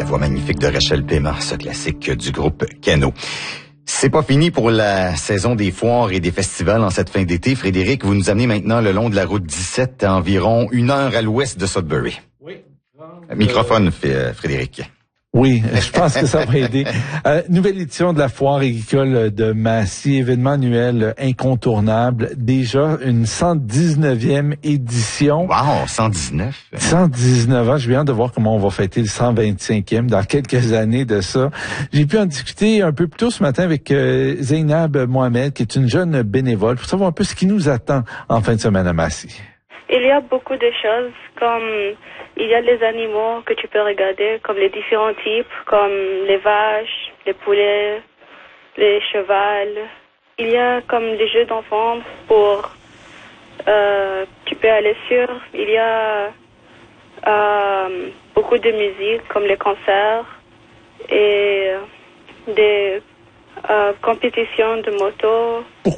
la voix magnifique de Rachel Paiement, ce classique du groupe Cano. C'est pas fini pour la saison des foires et des festivals en cette fin d'été. Frédéric, vous nous amenez maintenant le long de la route 17 à environ 1 heure à l'ouest de Sudbury. Oui. Microphone, Frédéric. Oui, je pense que ça va aider. Nouvelle édition de la foire agricole de Massy, événement annuel incontournable. Déjà une 119e édition. Wow, 119. 119 ans. J'ai hâte de voir comment on va fêter le 125e dans quelques années de ça. J'ai pu en discuter un peu plus tôt ce matin avec Zainab Mohamed, qui est une jeune bénévole, pour savoir un peu ce qui nous attend en fin de semaine à Massy. Il y a beaucoup de choses, comme il y a les animaux que tu peux regarder, comme les différents types, comme les vaches, les poulets, les chevals. Il y a comme des jeux d'enfants pour tu peux aller sur. Il y a beaucoup de musique, comme les concerts et des compétitions de moto.